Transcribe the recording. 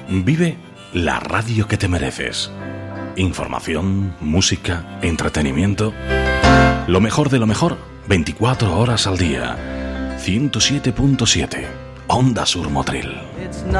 Vive la radio que te mereces. Información, música, entretenimiento. Lo mejor de lo mejor, 24 horas al día. 107.7 Onda Sur Motril.